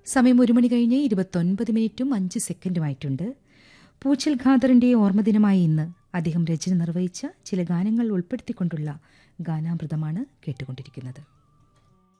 സമയം 1 മണി കഴിഞ്ഞ് 29 മിനിറ്റും 5 സെക്കൻഡുമായിട്ടുണ്ട്. പൂച്ചൽ ഖാദറിന്റെ ഓർമ്മദിനമായി ഇന്ന് അദ്ദേഹം രചന നിർവഹിച്ച ചില ഗാനങ്ങൾ ഉൾപ്പെടുത്തിക്കൊണ്ടുള്ള ഗാനാമൃതമാണ് കേട്ടുകൊണ്ടിരിക്കുന്നത്.